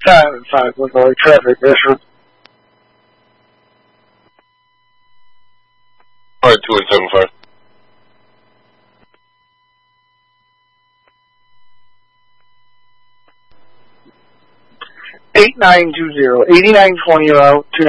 5 with our traffic issue. All right, 2875. 8920, 8920 out,